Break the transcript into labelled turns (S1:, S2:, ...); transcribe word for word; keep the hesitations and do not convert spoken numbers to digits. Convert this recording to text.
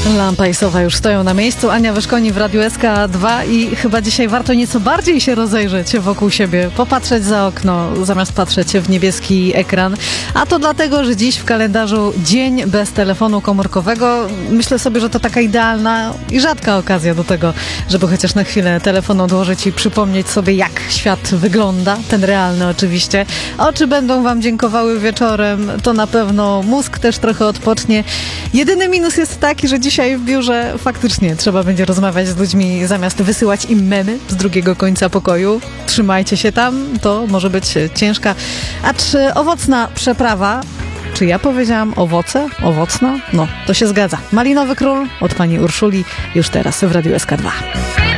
S1: Lampa i sowa już stoją na miejscu. Ania Wyszkoni w Radiu S K dwa i chyba dzisiaj warto nieco bardziej się rozejrzeć wokół siebie, popatrzeć za okno, zamiast patrzeć w niebieski ekran. A to dlatego, że dziś w kalendarzu dzień bez telefonu komórkowego. Myślę sobie, że to taka idealna i rzadka okazja do tego, żeby chociaż na chwilę telefon odłożyć i przypomnieć sobie, jak świat wygląda, ten realny oczywiście. Oczy będą wam dziękowały wieczorem, to na pewno mózg też trochę odpocznie. Jedyny minus jest taki, że dzisiaj w biurze faktycznie trzeba będzie rozmawiać z ludźmi zamiast wysyłać im memy z drugiego końca pokoju. Trzymajcie się tam, to może być ciężka, acz owocna przeprawa. Czy ja powiedziałam owoce? Owocna? No, to się zgadza. Malinowy Król od pani Urszuli już teraz w Radiu S K dwa.